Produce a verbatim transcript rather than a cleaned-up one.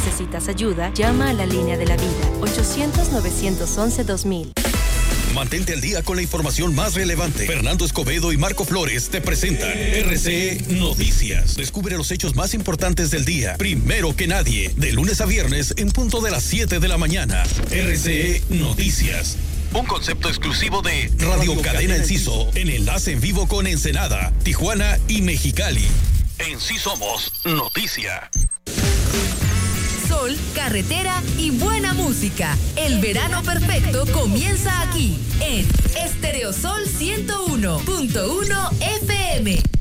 necesitas ayuda, llama a la línea de la vida, ochocientos, novecientos once, dos mil. Mantente al día con la información más relevante. Fernando Escobedo y Marco Flores te presentan R C E Noticias. Descubre los hechos más importantes del día, primero que nadie, de lunes a viernes en punto de las siete de la mañana. R C E Noticias. Un concepto exclusivo de Radio Cadena Enciso, en enlace en vivo con Ensenada, Tijuana y Mexicali. En sí somos noticia. Sol, carretera y buena música. El verano perfecto comienza aquí, en Estereosol ciento uno punto uno F M.